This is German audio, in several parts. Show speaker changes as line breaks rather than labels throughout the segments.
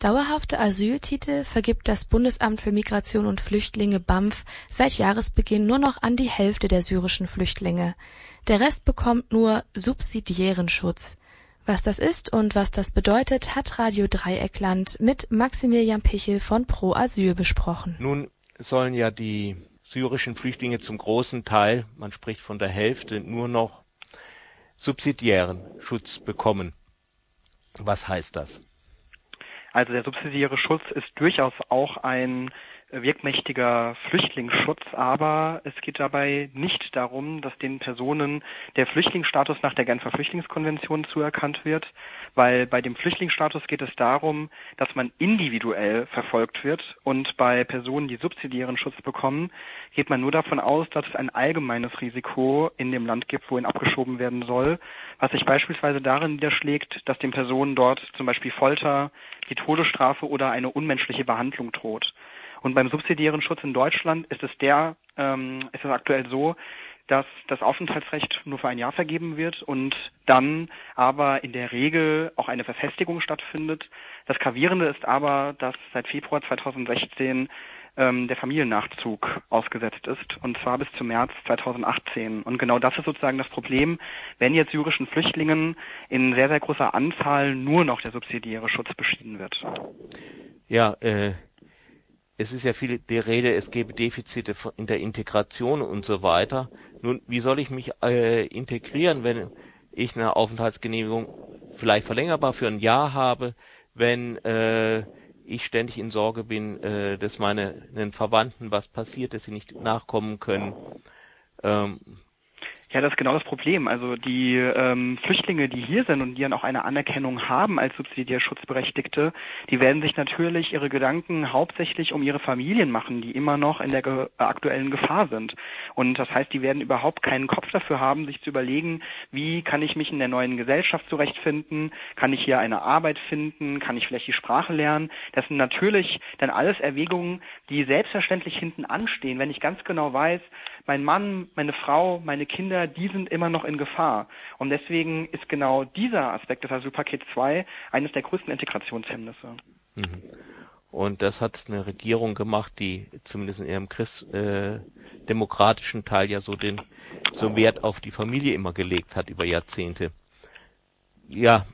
Dauerhafte Asyltitel vergibt das Bundesamt für Migration und Flüchtlinge BAMF seit Jahresbeginn nur noch an die Hälfte der syrischen Flüchtlinge. Der Rest bekommt nur subsidiären Schutz. Was das ist und was das bedeutet, hat Radio Dreieckland mit Maximilian Pichel von Pro Asyl besprochen.
Nun sollen ja die syrischen Flüchtlinge zum großen Teil, man spricht von der Hälfte, nur noch subsidiären Schutz bekommen. Was heißt das?
Also der subsidiäre Schutz ist durchaus auch ein wirkmächtiger Flüchtlingsschutz, aber es geht dabei nicht darum, dass den Personen der Flüchtlingsstatus nach der Genfer Flüchtlingskonvention zuerkannt wird, weil bei dem Flüchtlingsstatus geht es darum, dass man individuell verfolgt wird, und bei Personen, die subsidiären Schutz bekommen, geht man nur davon aus, dass es ein allgemeines Risiko in dem Land gibt, wohin abgeschoben werden soll, was sich beispielsweise darin niederschlägt, dass den Personen dort zum Beispiel Folter, die Todesstrafe oder eine unmenschliche Behandlung droht. Und beim subsidiären Schutz in Deutschland ist es aktuell so, dass das Aufenthaltsrecht nur für ein Jahr vergeben wird und dann aber in der Regel auch eine Verfestigung stattfindet. Das Gravierende ist aber, dass seit Februar 2016 der Familiennachzug ausgesetzt ist, und zwar bis zum März 2018. Und genau das ist sozusagen das Problem, wenn jetzt syrischen Flüchtlingen in sehr, sehr großer Anzahl nur noch der subsidiäre Schutz beschieden wird.
Ja, es ist ja viel die Rede, es gäbe Defizite in der Integration und so weiter. Nun, wie soll ich mich integrieren, wenn ich eine Aufenthaltsgenehmigung vielleicht verlängerbar für ein Jahr habe, wenn ich ständig in Sorge bin, dass meinen Verwandten was passiert, dass sie nicht nachkommen können?
Ja, das ist genau das Problem. Also die Flüchtlinge, die hier sind und die dann auch eine Anerkennung haben als subsidiär Schutzberechtigte, die werden sich natürlich ihre Gedanken hauptsächlich um ihre Familien machen, die immer noch in der aktuellen Gefahr sind. Und das heißt, die werden überhaupt keinen Kopf dafür haben, sich zu überlegen, wie kann ich mich in der neuen Gesellschaft zurechtfinden, kann ich hier eine Arbeit finden, kann ich vielleicht die Sprache lernen. Das sind natürlich dann alles Erwägungen, die selbstverständlich hinten anstehen, wenn ich ganz genau weiß, mein Mann, meine Frau, meine Kinder, die sind immer noch in Gefahr. Und deswegen ist genau dieser Aspekt des Asylpaket 2 eines der größten Integrationshemmnisse.
Und das hat eine Regierung gemacht, die zumindest in ihrem christdemokratischen Teil ja so Wert auf die Familie immer gelegt hat über Jahrzehnte. Ja,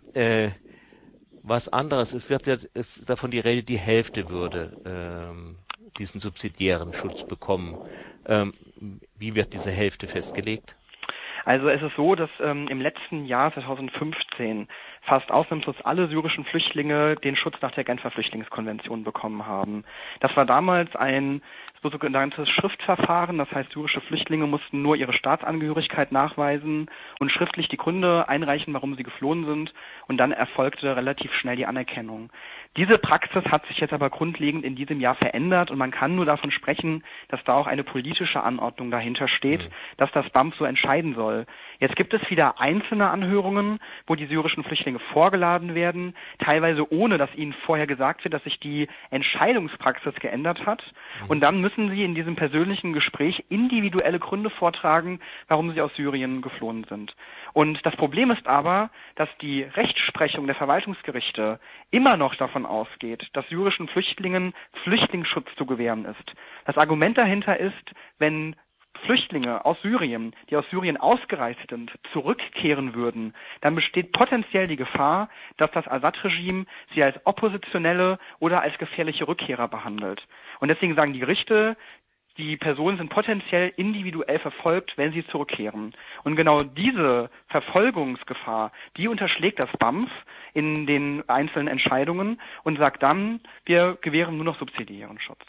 was anderes, ist davon die Rede, die Hälfte würde diesen subsidiären Schutz bekommen. Wie wird diese Hälfte festgelegt?
Also es ist so, dass im letzten Jahr 2015 fast ausnahmslos alle syrischen Flüchtlinge den Schutz nach der Genfer Flüchtlingskonvention bekommen haben. Das war damals ein sogenanntes Schriftverfahren, das heißt, syrische Flüchtlinge mussten nur ihre Staatsangehörigkeit nachweisen und schriftlich die Gründe einreichen, warum sie geflohen sind, und dann erfolgte relativ schnell die Anerkennung. Diese Praxis hat sich jetzt aber grundlegend in diesem Jahr verändert, und man kann nur davon sprechen, dass da auch eine politische Anordnung dahinter steht, dass das BAMF so entscheiden soll. Jetzt gibt es wieder einzelne Anhörungen, wo die syrischen Flüchtlinge vorgeladen werden, teilweise ohne, dass ihnen vorher gesagt wird, dass sich die Entscheidungspraxis geändert hat. Und dann müssen sie in diesem persönlichen Gespräch individuelle Gründe vortragen, warum sie aus Syrien geflohen sind. Und das Problem ist aber, dass die Rechtsprechung der Verwaltungsgerichte immer noch davon ausgeht, dass syrischen Flüchtlingen Flüchtlingsschutz zu gewähren ist. Das Argument dahinter ist, wenn Flüchtlinge aus Syrien, die aus Syrien ausgereist sind, zurückkehren würden, dann besteht potenziell die Gefahr, dass das Assad-Regime sie als Oppositionelle oder als gefährliche Rückkehrer behandelt. Und deswegen sagen die Gerichte, die Personen sind potenziell individuell verfolgt, wenn sie zurückkehren. Und genau diese Verfolgungsgefahr, die unterschlägt das BAMF in den einzelnen Entscheidungen und sagt dann, wir gewähren nur noch subsidiären Schutz.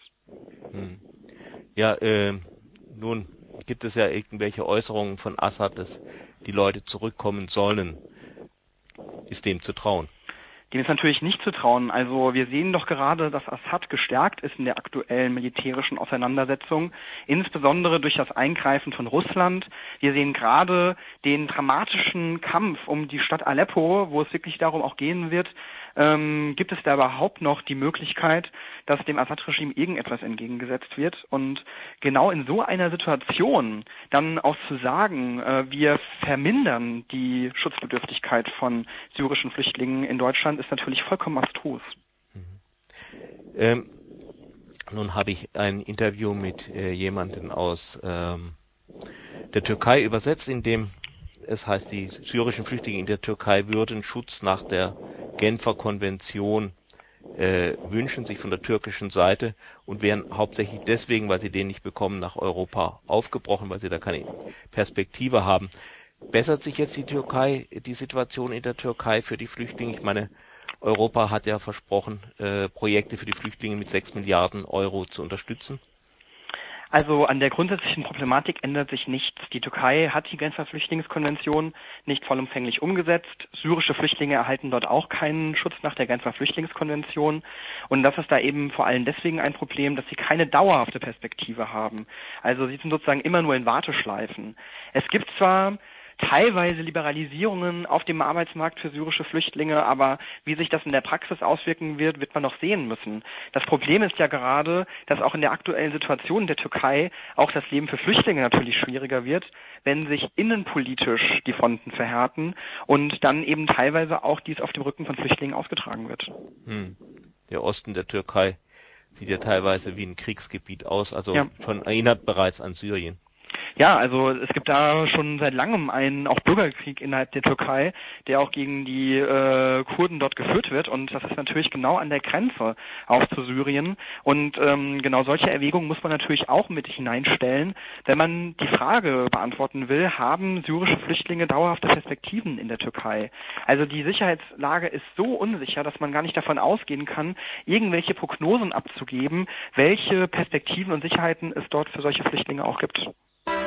Ja, nun gibt es ja irgendwelche Äußerungen von Assad, dass die Leute zurückkommen sollen. Ist dem zu trauen?
Dem ist natürlich nicht zu trauen. Also wir sehen doch gerade, dass Assad gestärkt ist in der aktuellen militärischen Auseinandersetzung, insbesondere durch das Eingreifen von Russland. Wir sehen gerade den dramatischen Kampf um die Stadt Aleppo, wo es wirklich darum auch gehen wird, gibt es da überhaupt noch die Möglichkeit, dass dem Assad-Regime irgendetwas entgegengesetzt wird. Und genau in so einer Situation dann auch zu sagen, wir vermindern die Schutzbedürftigkeit von syrischen Flüchtlingen in Deutschland, ist natürlich vollkommen abstrus.
Nun habe ich ein Interview mit jemandem aus der Türkei übersetzt, in dem es heißt, die syrischen Flüchtlinge in der Türkei würden Schutz nach der Genfer Konvention wünschen sich von der türkischen Seite und wären hauptsächlich deswegen, weil sie den nicht bekommen, nach Europa aufgebrochen, weil sie da keine Perspektive haben. Bessert sich jetzt die Situation in der Türkei für die Flüchtlinge? Ich meine, Europa hat ja versprochen, Projekte für die Flüchtlinge mit 6 Milliarden Euro zu unterstützen.
Also an der grundsätzlichen Problematik ändert sich nichts. Die Türkei hat die Genfer Flüchtlingskonvention nicht vollumfänglich umgesetzt. Syrische Flüchtlinge erhalten dort auch keinen Schutz nach der Genfer Flüchtlingskonvention. Und das ist da eben vor allem deswegen ein Problem, dass sie keine dauerhafte Perspektive haben. Also sie sind sozusagen immer nur in Warteschleifen. Es gibt zwar teilweise Liberalisierungen auf dem Arbeitsmarkt für syrische Flüchtlinge, aber wie sich das in der Praxis auswirken wird, wird man noch sehen müssen. Das Problem ist ja gerade, dass auch in der aktuellen Situation der Türkei auch das Leben für Flüchtlinge natürlich schwieriger wird, wenn sich innenpolitisch die Fronten verhärten und dann eben teilweise auch dies auf dem Rücken von Flüchtlingen ausgetragen wird.
Der Osten der Türkei sieht ja teilweise wie ein Kriegsgebiet aus, also schon erinnert bereits an Syrien.
Ja, also es gibt da schon seit langem einen auch Bürgerkrieg innerhalb der Türkei, der auch gegen die Kurden dort geführt wird, und das ist natürlich genau an der Grenze auch zu Syrien, und genau solche Erwägungen muss man natürlich auch mit hineinstellen, wenn man die Frage beantworten will, haben syrische Flüchtlinge dauerhafte Perspektiven in der Türkei? Also die Sicherheitslage ist so unsicher, dass man gar nicht davon ausgehen kann, irgendwelche Prognosen abzugeben, welche Perspektiven und Sicherheiten es dort für solche Flüchtlinge auch gibt.